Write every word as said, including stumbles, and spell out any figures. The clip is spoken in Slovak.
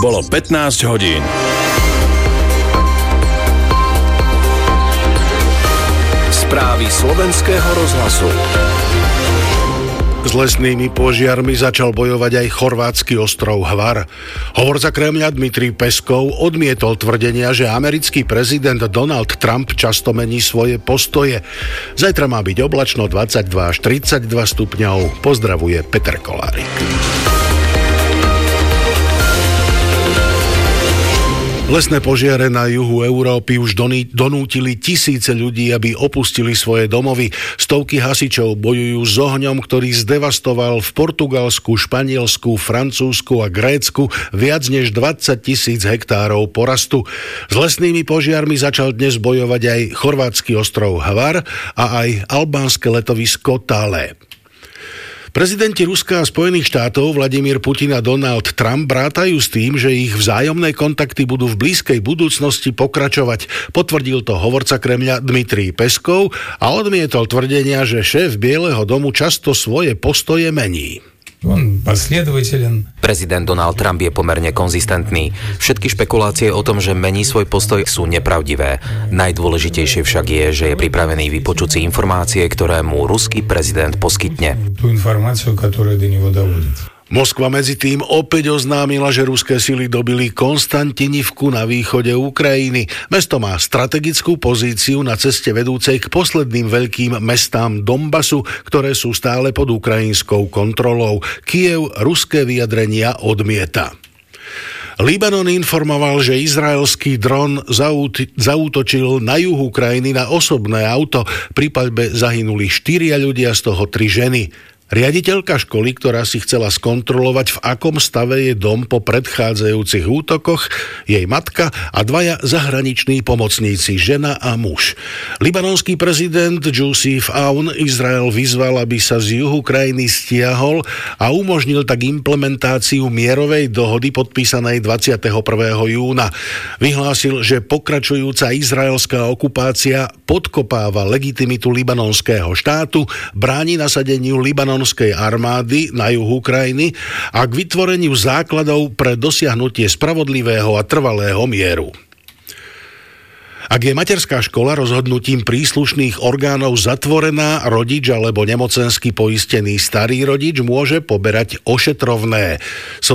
Bolo pätnásť hodín. Správy slovenského rozhlasu. S lesnými požiarmi začal bojovať aj chorvátsky ostrov Hvar. Hovorca Kremľa Dmitrij Peskov odmietol tvrdenia, že americký prezident Donald Trump často mení svoje postoje. Zajtra má byť oblačno dvadsaťdva až tridsaťdva stupňov. Pozdravuje Peter Kolárik. Lesné požiare na juhu Európy už donútili tisíce ľudí, aby opustili svoje domovy. Stovky hasičov bojujú s ohňom, ktorý zdevastoval v Portugalsku, Španielsku, Francúzsku a Grécku viac než dvadsať tisíc hektárov porastu. S lesnými požiarmi začal dnes bojovať aj chorvátsky ostrov Hvar a aj albánske letovisko Thale. Prezidenti Ruska a Spojených štátov Vladimír Putin a Donald Trump rátajú s tým, že ich vzájomné kontakty budú v blízkej budúcnosti pokračovať. Potvrdil to hovorca Kremľa Dmitrij Peskov a odmietol tvrdenia, že šéf Bieleho domu často svoje postoje mení. Prezident Donald Trump je pomerne konzistentný. Všetky špekulácie o tom, že mení svoj postoj, sú nepravdivé. Najdôležitejšie však je, že je pripravený vypočuť si informácie, ktoré mu ruský prezident poskytne. Moskva medzi tým opäť oznámila, že ruské sily dobili Konstantinivku na východe Ukrajiny. Mesto má strategickú pozíciu na ceste vedúcej k posledným veľkým mestám Donbasu, ktoré sú stále pod ukrajinskou kontrolou. Kyjev ruské vyjadrenia odmieta. Libanon informoval, že izraelský dron zaút- zaútočil na juhu krajiny na osobné auto. Pri paľbe zahynuli štyria ľudia, z toho tri ženy. Riaditeľka školy, ktorá si chcela skontrolovať, v akom stave je dom po predchádzajúcich útokoch, jej matka a dvaja zahraniční pomocníci, žena a muž. Libanonský prezident Jusif Aoun Izrael vyzval, aby sa z juhu krajiny stiahol a umožnil tak implementáciu mierovej dohody podpísanej dvadsiateho prvého júna. Vyhlásil, že pokračujúca izraelská okupácia podkopáva legitimitu libanonského štátu, bráni nasadeniu libanonskej armády na juhu krajiny a k vytvoreniu základov pre dosiahnutie spravodlivého a trvalého mieru. Ak je materská škola rozhodnutím príslušných orgánov zatvorená, rodič alebo nemocensky poistený starý rodič môže poberať ošetrovné.